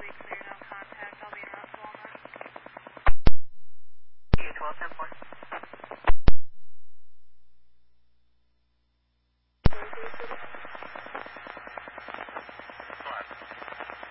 clear, no contact. I'll be in route to Walmart. You 12-10-4.